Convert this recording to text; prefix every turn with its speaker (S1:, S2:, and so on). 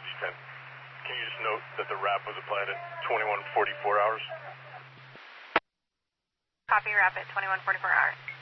S1: 10. Can you just note that the wrap was applied at 21:44 hours?
S2: Copy, wrap at 21:44 hours.